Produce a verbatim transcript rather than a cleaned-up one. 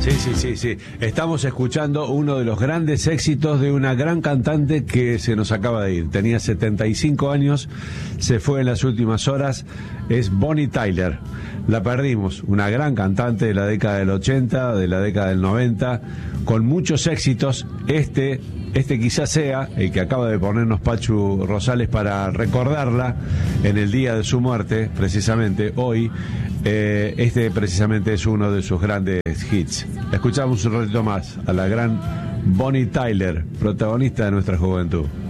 Sí, sí, sí, sí. Estamos escuchando uno de los grandes éxitos de una gran cantante que se nos acaba de ir. Tenía setenta y cinco años, se fue en las últimas horas. Es Bonnie Tyler. La perdimos. Una gran cantante de la década del ochenta, de la década del noventa, con muchos éxitos. Este, este quizás sea el que acaba de ponernos Pachu Rosales para recordarla en el día de su muerte, precisamente hoy. Eh, este precisamente es uno de sus grandes hits. Escuchamos un ratito más a la gran Bonnie Tyler, protagonista de nuestra juventud.